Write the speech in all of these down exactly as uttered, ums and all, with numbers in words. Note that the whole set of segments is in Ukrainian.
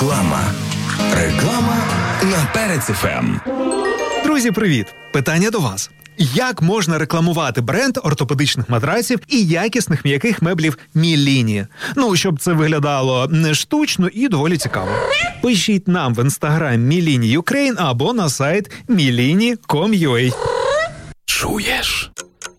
Реклама. Реклама на Перець еф ем. Друзі, привіт! Питання до вас. Як можна рекламувати бренд ортопедичних матраців і якісних м'яких меблів Міліні? Ну, щоб це виглядало не штучно і доволі цікаво. Пишіть нам в інстаграм Міліні Юкрейн або на сайт міліні крапка ком крапка ю а. Чуєш?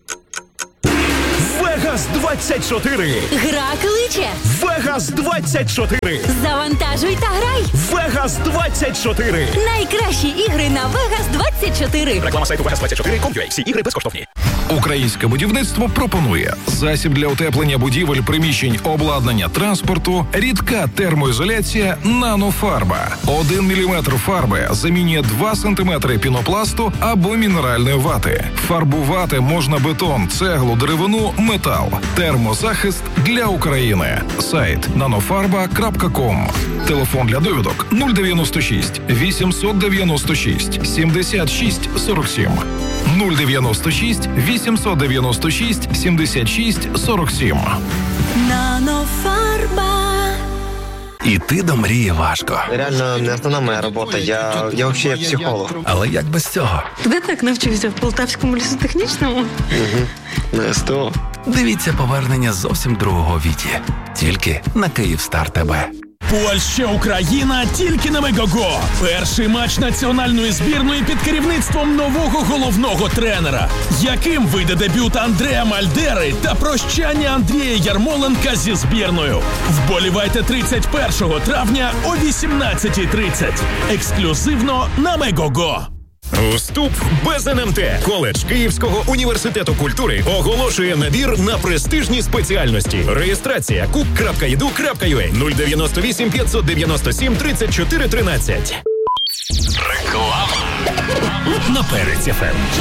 Вегас двадцять чотири. Гра кличе. Вегас двадцять чотири. Завантажуй та грай. Вегас двадцять чотири. Найкращі ігри на Вегас двадцять чотири. Реклама сайту вегас двадцять чотири крапка ком крапка ю а. Всі ігри безкоштовні. Українське будівництво пропонує засіб для утеплення будівель, приміщень, обладнання, транспорту, рідка термоізоляція «Нанофарба». Один міліметр фарби замінює два сантиметри пінопласту або мінеральної вати. Фарбувати можна бетон, цеглу, деревину, метал. Термозахист для України. Сайт нанофарба крапка ком. Телефон для довідок нуль дев'яносто шість вісімсот дев'яносто шість сімдесят шість сорок сім. нуль дев'яносто шість вісімсот дев'яносто шість сімдесят шість сорок сім. Нанофарба. Іти до мрії важко. Реально не основна моя робота, я, я взагалі психолог. Але як без цього? Де так навчився? В Полтавському лісотехнічному? Угу. На СТО. Дивіться повернення зовсім другого Віті. Тільки на Київстар ТБ. Польща, Україна тільки на Мегого. Перший матч національної збірної під керівництвом нового головного тренера. Яким вийде дебют Андреа Мальдери та прощання Андрія Ярмоленка зі збірною? Вболівайте тридцять першого травня о вісімнадцятій тридцять. Ексклюзивно на Мегого. Вступ без ен ем те. Коледж Київського університету культури оголошує набір на престижні спеціальності. Реєстрація кук крапка і ді ю крапка ю а нуль дев'яносто вісім п'ятсот дев'яносто сім тридцять чотири тринадцять. Реклама на Перець еф ем.